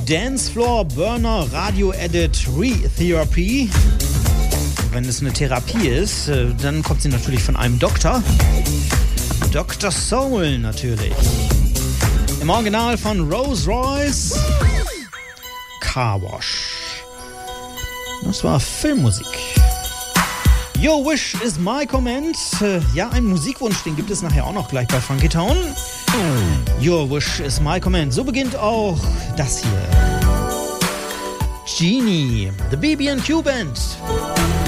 Dance Floor Burner Radio Edit Re-Therapy. Wenn es eine Therapie ist, dann kommt sie natürlich von einem Doktor. Dr. Soul natürlich. Im Original von Rolls Royce. Car Wash. Das war Filmmusik. Your Wish is My Command. Ja, ein Musikwunsch, den gibt es nachher auch noch gleich bei Funky Town. Your Wish is My Command. So beginnt auch das hier. Genie, the BB&Q Band.